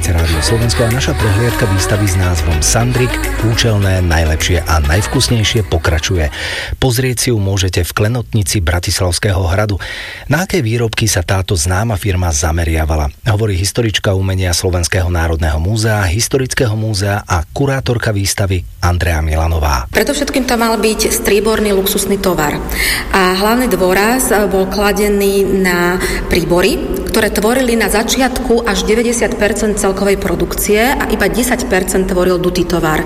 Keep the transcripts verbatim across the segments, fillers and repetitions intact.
Počúvate Rádio Slovensko a naša prehliadka výstavy s názvom Sandrik, účelné, najlepšie a najvkusnejšie pokračuje. Pozrieť si ju môžete v klenotnici Bratislavského hradu. Na aké výrobky sa táto známa firma zameriavala? Hovorí historička umenia Slovenského národného múzea, Historického múzea a kurátorka výstavy Andrea Milanová. Predovšetkým to mal byť strieborný luxusný tovar. A hlavný dôraz bol kladený na príbory, ktoré tvorili na začiatku až deväťdesiat percent celkovej produkcie a iba desať percent tvoril dutý tovar.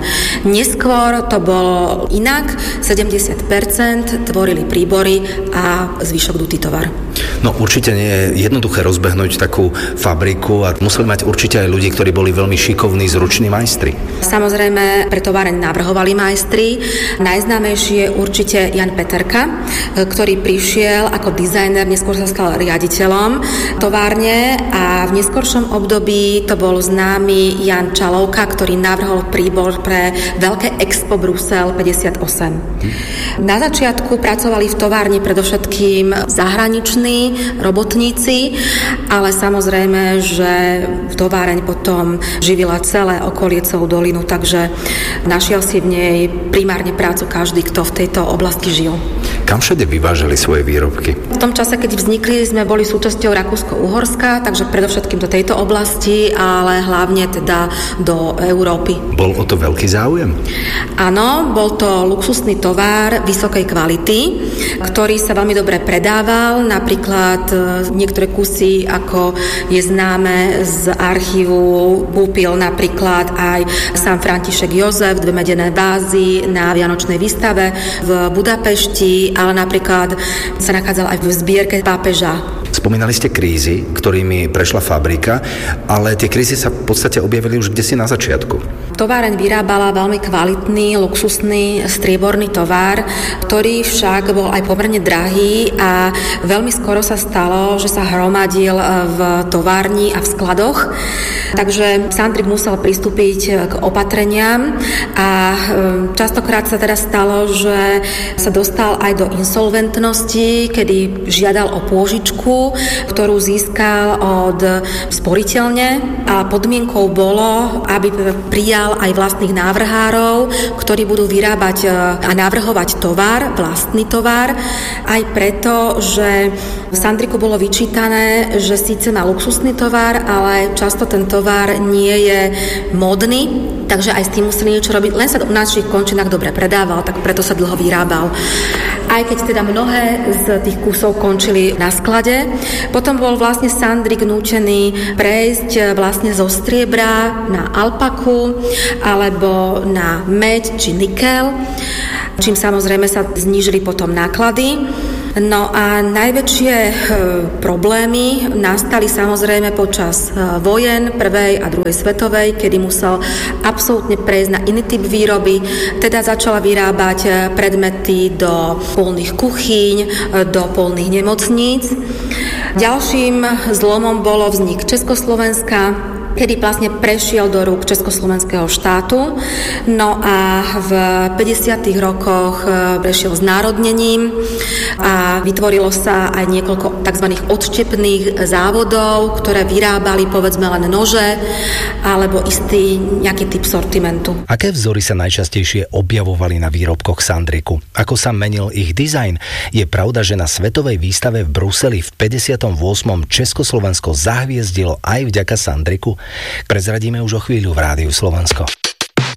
Neskôr to bolo inak, sedemdesiat percent tvorili príbory a zvyšok dutý tovar. No určite nie je jednoduché rozbehnúť takú fabriku a museli mať určite aj ľudí, ktorí boli veľmi šikovní, zruční majstri. Samozrejme, pre továreň navrhovali majstri. Najznámejší je určite Jan Peterka, ktorý prišiel ako dizajner, neskôr sa stal riaditeľom továrne a v neskoršom období to bol známy Jan Čalovka, ktorý navrhol príbor pre Veľké Expo Brusel päťdesiatosem. Na začiatku pracovali v továrni predovšetkým zahraniční robotníci, ale samozrejme, že továreň potom živila celé okolie, celú dolinu, takže našiel si v nej primárne prácu každý, kto v tejto oblasti žil. Kam všade vyvážali svoje výrobky? V tom čase, keď vznikli, sme boli súčasťou Rakúsko-Uhorska, takže predovšetkým do tejto oblasti, ale hlavne teda do Európy. Bol o to veľký záujem? Áno, bol to luxusný tovar vysokej kvality, ktorý sa veľmi dobre predával. Napríklad niektoré kusy, ako je známe z archívu, kúpil napríklad aj sám František Jozef, dve medené vázy na vianočnej výstave v Budapešti, ale napríklad sa nachádzal aj v zbierke pápeža. Spomínali ste krízy, ktorými prešla fabrika, ale tie krízy sa v podstate objavili už kdesi na začiatku. Továreň vyrábala veľmi kvalitný, luxusný, strieborný tovar, ktorý však bol aj pomerne drahý a veľmi skoro sa stalo, že sa hromadil v továrni a v skladoch. Takže Sandrik musel pristúpiť k opatreniam a častokrát sa teda stalo, že sa dostal aj do insolventnosti, kedy žiadal o pôžičku, ktorú získal od sporiteľne a podmienkou bolo, aby prijal aj vlastných návrhárov, ktorí budú vyrábať a navrhovať tovar, vlastný tovar, aj preto, že v Sandriku bolo vyčítané, že síce má luxusný tovar, ale často ten tovar nie je módny, takže aj s tým museli niečo robiť, len sa u našich končinách dobre predával, tak preto sa dlho vyrábal. Aj keď teda mnohé z tých kusov končili na sklade, potom bol vlastne Sandrik nútený prejsť vlastne zo striebra na alpaku alebo na meď či nikel, čím samozrejme sa znížili potom náklady. No a najväčšie e, problémy nastali samozrejme počas e, vojen prvej a druhej svetovej, kedy musel absolútne prejsť na iný typ výroby, teda začala vyrábať e, predmety do polných kuchyň, e, do polných nemocníc. Ďalším zlomom bolo vznik Československa, kedy vlastne prešiel do rúk Československého štátu. No a v päťdesiatych rokoch prešiel znárodnením a vytvorilo sa aj niekoľko tzv. Odštepných závodov, ktoré vyrábali povedzme len nože alebo istý nejaký typ sortimentu. Aké vzory sa najčastejšie objavovali na výrobkoch Sandriku? Ako sa menil ich dizajn? Je pravda, že na svetovej výstave v Bruseli v päťdesiatom ôsmom Československo zahviezdilo aj vďaka Sandriku? Prezradíme už o chvíľu v Rádiu Slovensko.